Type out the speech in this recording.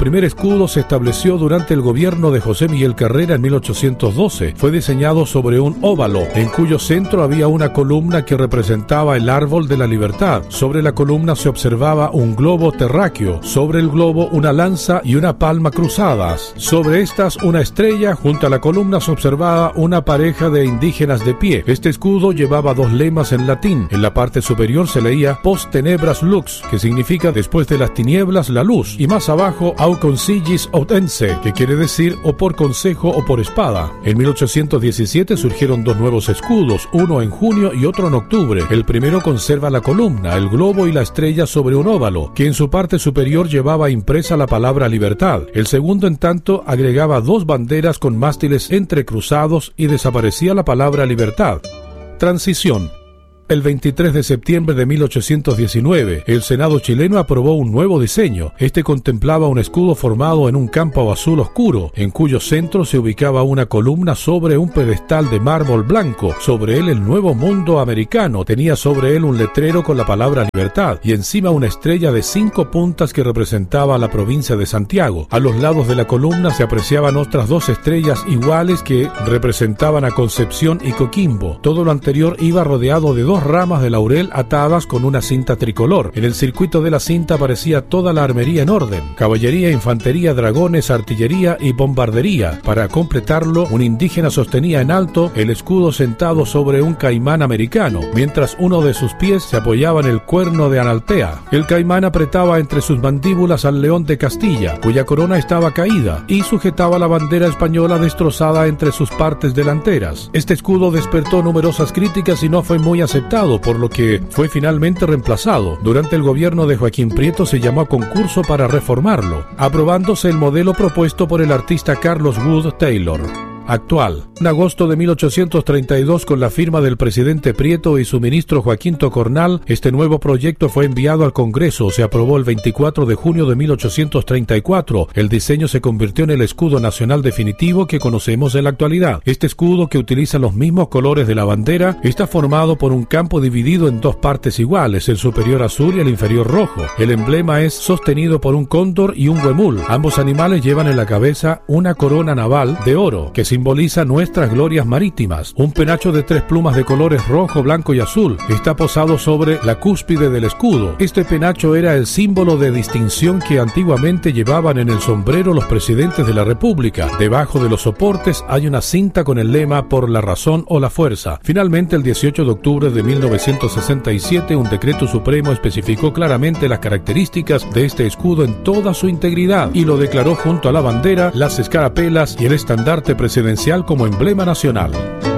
primer escudo se estableció durante el gobierno de José Miguel Carrera en 1812. Fue diseñado sobre un óvalo, en cuyo centro había una columna que representaba el árbol de la libertad. Sobre la columna se observaba un globo terráqueo, sobre el globo una lanza y una palma cruzadas. Sobre estas una estrella, junto a la columna se observaba una pareja de indígenas de pie. Este escudo llevaba dos lemas en latín. En la parte superior se leía post tenebras lux, que significa después de las tinieblas la luz, y más abajo au consigis autense, que quiere decir o por consejo o por espada. En 1817 surgieron dos nuevos escudos, uno en junio y otro en octubre. El primero conserva la columna, el globo y la estrella sobre un óvalo, que en su parte superior llevaba impresa la palabra libertad. El segundo, en tanto, agregaba dos banderas con mástiles entrecruzados y desaparecía la palabra libertad. Transición. El 23 de septiembre de 1819, el Senado chileno aprobó un nuevo diseño. Este contemplaba un escudo formado en un campo azul oscuro, en cuyo centro se ubicaba una columna sobre un pedestal de mármol blanco. Sobre él el Nuevo Mundo Americano. Tenía sobre él un letrero con la palabra libertad y encima una estrella de 5 puntas que representaba a la provincia de Santiago. A los lados de la columna se apreciaban otras dos estrellas iguales que representaban a Concepción y Coquimbo. Todo lo anterior iba rodeado de dos ramas de laurel atadas con una cinta tricolor. En el circuito de la cinta aparecía toda la armería en orden: caballería, infantería, dragones, artillería y bombardería. Para completarlo, un indígena sostenía en alto el escudo sentado sobre un caimán americano, mientras uno de sus pies se apoyaba en el cuerno de Analtea. El caimán apretaba entre sus mandíbulas al león de Castilla, cuya corona estaba caída, y sujetaba la bandera española destrozada entre sus partes delanteras. Este escudo despertó numerosas críticas y no fue muy aceptado, por lo que fue finalmente reemplazado. Durante el gobierno de Joaquín Prieto se llamó a concurso para reformarlo, aprobándose el modelo propuesto por el artista Carlos Wood Taylor. Actual. En agosto de 1832, con la firma del presidente Prieto y su ministro Joaquín Tocornal, este nuevo proyecto fue enviado al Congreso. Se aprobó el 24 de junio de 1834. El diseño se convirtió en el escudo nacional definitivo que conocemos en la actualidad. Este escudo, que utiliza los mismos colores de la bandera, está formado por un campo dividido en dos partes iguales, el superior azul y el inferior rojo. El emblema es sostenido por un cóndor y un huemul. Ambos animales llevan en la cabeza una corona naval de oro, que simboliza nuestras glorias marítimas. Un penacho de 3 plumas de colores rojo, blanco y azul está posado sobre la cúspide del escudo. Este penacho era el símbolo de distinción que antiguamente llevaban en el sombrero los presidentes de la República. Debajo de los soportes hay una cinta con el lema "por la razón o la fuerza". Finalmente, el 18 de octubre de 1967, un decreto supremo especificó claramente las características de este escudo en toda su integridad y lo declaró junto a la bandera, las escarapelas y el estandarte presidencial como emblema nacional.